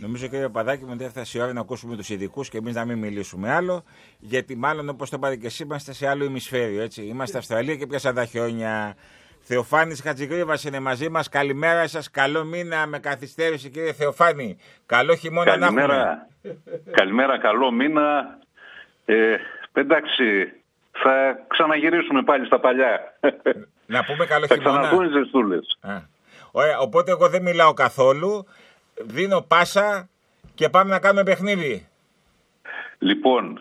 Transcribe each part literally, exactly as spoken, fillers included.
Νομίζω, κύριε Παπαδάκη, μου ότι έφτασε η ώρα να ακούσουμε τους ειδικούς και εμείς να μην μιλήσουμε άλλο, γιατί μάλλον, όπως το είπατε και εσύ, είμαστε σε άλλο ημισφαίριο, έτσι. Είμαστε Αυστραλία και πιάσαν τα χιόνια. Θεοφάνης Χατζηγρίβας είναι μαζί μας. Καλημέρα σας, καλό μήνα με καθυστέρηση, κύριε Θεοφάνη. Καλό χειμώνα. Καλημέρα. Να έχουμε. Καλημέρα, καλό μήνα. Ε, εντάξει, θα ξαναγυρίσουμε πάλι στα παλιά. Να πούμε καλό θα χειμώνα. Θα ξαναρθούν οι ζεστούλες. Ωραία, οπότε εγώ δεν μιλάω καθόλου. Δίνω πάσα και πάμε να κάνουμε παιχνίδι. Λοιπόν,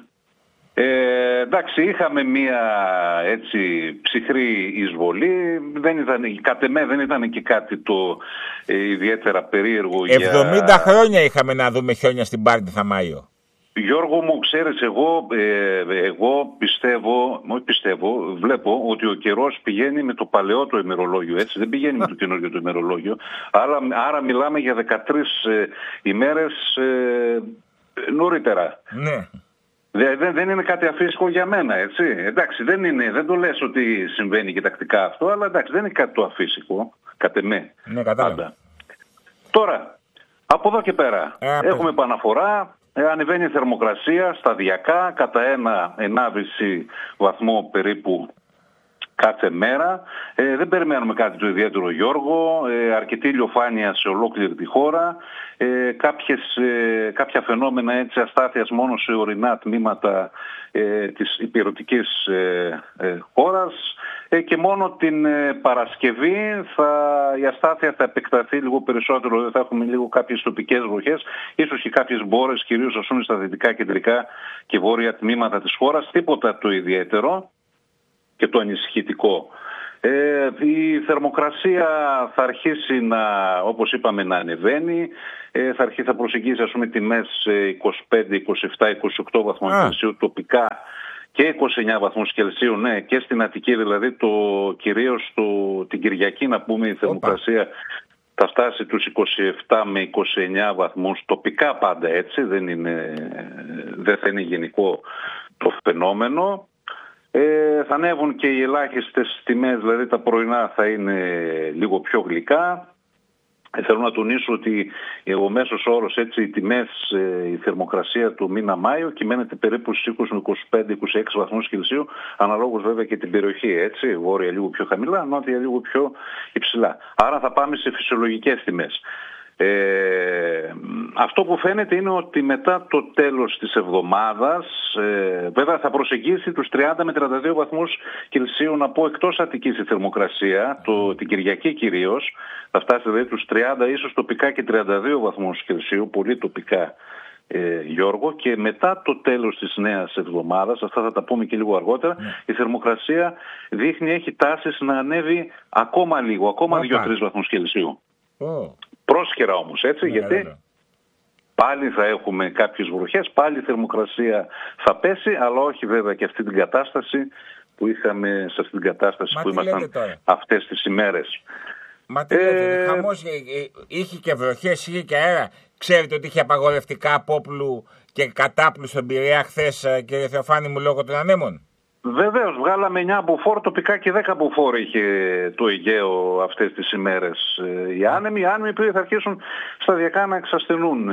ε, εντάξει, είχαμε μία έτσι ψυχρή εισβολή. Δεν ήταν, κατ' εμέ δεν ήταν και κάτι το ε, ιδιαίτερα περίεργο. εβδομήντα για... χρόνια είχαμε να δούμε χιόνια στην Πάρνηθα Μάιο. Γιώργο μου, ξέρεις, εγώ, ε, εγώ πιστεύω, όχι πιστεύω, βλέπω ότι ο καιρός πηγαίνει με το παλαιό το ημερολόγιο, έτσι, δεν πηγαίνει με το καινούργιο το ημερολόγιο. Άρα, άρα μιλάμε για δεκατρείς ε, ημέρες ε, νωρίτερα. Ναι. Δεν, δεν είναι κάτι αφύσικο για μένα, έτσι. Εντάξει, δεν, είναι, δεν το λες ότι συμβαίνει και τακτικά αυτό, αλλά εντάξει, δεν είναι κάτι το αφύσικο, κατ' εμέ. Ναι, κατάλαβα. Τώρα, από εδώ και πέρα, ε, έχουμε επαναφορά. Ε, ανεβαίνει η θερμοκρασία σταδιακά κατά ένα ενάμιση βαθμό περίπου κάθε μέρα. Ε, δεν περιμένουμε κάτι το ιδιαίτερο, Γιώργο. Ε, αρκετή ηλιοφάνεια σε ολόκληρη τη χώρα. Ε, κάποιες, ε, κάποια φαινόμενα έτσι αστάθειας μόνο σε ορεινά τμήματα ε, της υπηρετικής ε, ε, χώρας. Ε, και μόνο την ε, Παρασκευή θα, η αστάθεια θα επεκταθεί λίγο περισσότερο, δεν θα έχουμε λίγο κάποιες τοπικές βροχές, ίσως και κάποιες μπόρες, κυρίως ας πούμε στα δυτικά, κεντρικά και βόρεια τμήματα της χώρας, τίποτα το ιδιαίτερο και το ανησυχητικό. Ε, η θερμοκρασία θα αρχίσει να, όπως είπαμε, να ανεβαίνει, ε, θα αρχίσει, θα προσεγγίσει ας πούμε τιμές είκοσι πέντε, είκοσι επτά, είκοσι οκτώ βαθμούς Κελσίου τοπικά και είκοσι εννέα βαθμούς Κελσίου, ναι, και στην Αττική, δηλαδή το, κυρίως το, την Κυριακή να πούμε η θερμοκρασία θα φτάσει τους είκοσι επτά με είκοσι εννέα βαθμούς τοπικά πάντα, έτσι, δεν, είναι, δεν θα είναι γενικό το φαινόμενο. Ε, θα ανέβουν και οι ελάχιστες τιμές, δηλαδή τα πρωινά θα είναι λίγο πιο γλυκά. Ε, θέλω να τονίσω ότι ο μέσος όρος, έτσι, οι τιμές, ε, η θερμοκρασία του μήνα Μάιο κυμαίνεται περίπου στους είκοσι με είκοσι πέντε είκοσι έξι βαθμούς Κελσίου, αναλόγως βέβαια και την περιοχή, έτσι, βόρεια λίγο πιο χαμηλά, νότια λίγο πιο υψηλά. Άρα θα πάμε σε φυσιολογικές τιμές. Ε, αυτό που φαίνεται είναι ότι μετά το τέλος της εβδομάδας ε, βέβαια θα προσεγγίσει τους τριάντα με τριάντα δύο βαθμούς Κελσίου, να πω, εκτός Αττικής η θερμοκρασία, το, την Κυριακή κυρίως θα φτάσει δηλαδή τους τριάντα, ίσως τοπικά και τριάντα δύο βαθμούς Κελσίου, πολύ τοπικά, ε, Γιώργο, και μετά το τέλος της νέας εβδομάδας, αυτά θα τα πούμε και λίγο αργότερα, yeah. η θερμοκρασία δείχνει, έχει τάσεις να ανέβει ακόμα λίγο, ακόμα δύο με τρεις βαθμούς Κελσίου. Oh. Πρόσχερα όμως, έτσι, yeah, γιατί yeah, yeah. πάλι θα έχουμε κάποιες βροχές, πάλι η θερμοκρασία θα πέσει, αλλά όχι βέβαια και αυτή την κατάσταση που είχαμε, σε αυτή την κατάσταση Μα που ήμασταν αυτές τις ημέρες. Μα τι λέτε, ε... χαμός, είχε και βροχές, είχε και αέρα. Ξέρετε ότι είχε απαγορευτικά απόπλου και κατάπλου στον Πειραιά χθες, κύριε Θεοφάνη μου, λόγω των ανέμων? Βεβαίως, βγάλαμε εννιά μποφόρ τοπικά και δέκα μποφόρ είχε το Αιγαίο αυτές τις ημέρες. Οι άνεμοι, οι άνεμοι που θα αρχίσουν σταδιακά να εξασθενούν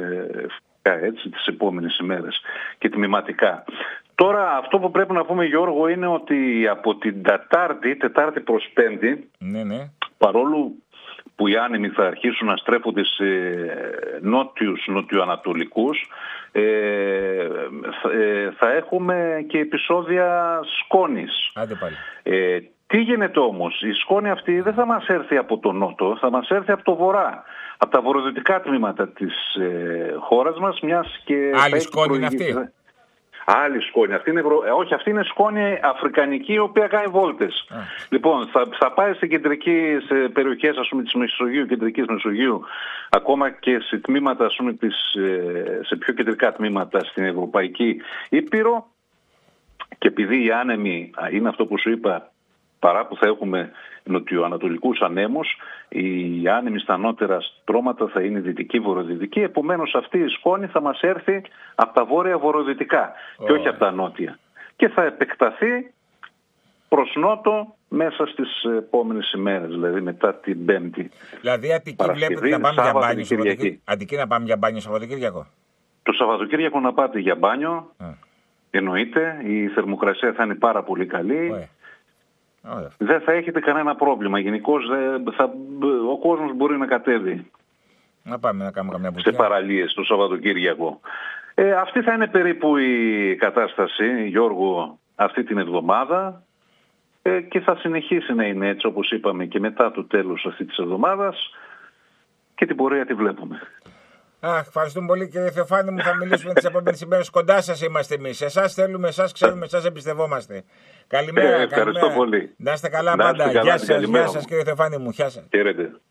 έτσι τις επόμενες ημέρες και τμηματικά. Τώρα αυτό που πρέπει να πούμε, Γιώργο, είναι ότι από την Τετάρτη, Τετάρτη προς Πέμπτη, ναι, ναι. παρόλο που οι άνεμοι θα αρχίσουν να στρέφονται σε νότιους, νοτιοανατολικούς, ε, θα, ε, θα έχουμε και επεισόδια σκόνης. Άντε πάλι. Ε, τι γίνεται όμως, η σκόνη αυτή δεν θα μας έρθει από το νότο, θα μας έρθει από το βορρά, από τα βορειοδυτικά τμήματα της ε, χώρας μας, μιας και... Άλλη σκόνη είναι αυτή? Άλλη σκόνη. Αυτή είναι, ε, όχι, αυτή είναι σκόνη αφρικανική, η οποία κάνει βόλτες. Ah. Λοιπόν, θα, θα πάει σε κεντρική, σε περιοχές, ας πούμε, της Μεσογείου, κεντρικής Μεσογείου, ακόμα και σε τμήματα, ας πούμε, της, σε πιο κεντρικά τμήματα στην Ευρωπαϊκή Ήπειρο, και επειδή οι άνεμοι είναι αυτό που σου είπα, παρά που θα έχουμε νοτιοανατολικούς ανέμους, οι άνεμοι στα ανώτερα στρώματα θα είναι δυτική-βορειοδυτική, επομένως αυτή η σκόνη θα μας έρθει από τα βόρεια-βορειοδυτικά oh. και όχι από τα νότια. Και θα επεκταθεί προς νότο μέσα στις επόμενες ημέρες, δηλαδή μετά την Πέμπτη. Δηλαδή Αττική βλέπετε να πάμε για μπάνιο Σαββατοκύριακο. Αττική να πάμε για μπάνιο Σαββατοκύριακο. Το Σαββατοκύριακο να πάτε για μπάνιο, mm. εννοείται, η θερμοκρασία θα είναι πάρα πολύ καλή. Ωραία. Ωραία. Δεν θα έχετε κανένα πρόβλημα. Γενικώς θα, ο κόσμος μπορεί να κατέβει. Να πάμε να κάνουμε καμιά βουτιά. Σε παραλίες το Σαββατοκύριακο. Ε, αυτή θα είναι περίπου η κατάσταση, Γιώργο, αυτή την εβδομάδα. Ε, και θα συνεχίσει να είναι έτσι, όπως είπαμε, και μετά το τέλος αυτή της εβδομάδας, και την πορεία τη βλέπουμε. Αχ, ευχαριστούμε πολύ κύριε Θεοφάνη μου. Θα μιλήσουμε τις επόμενες ημέρες. Κοντά σας είμαστε εμείς. Εσάς θέλουμε, εσάς ξέρουμε, εσάς εμπιστευόμαστε. Καλημέρα. Ε, ευχαριστώ καλημέρα. πολύ. Να είστε καλά να πάντα. Καλά, γεια σας, γεια σας κύριε Θεοφάνη μου. Γεια σας. Χαίρετε.